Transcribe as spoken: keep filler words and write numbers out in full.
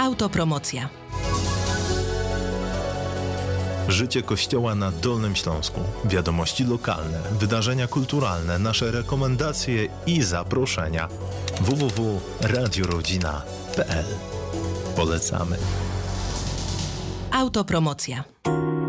Autopromocja. Życie Kościoła na Dolnym Śląsku, wiadomości lokalne, wydarzenia kulturalne, nasze rekomendacje i zaproszenia. w w w kropka radio rodzina kropka p l. Polecamy. Autopromocja.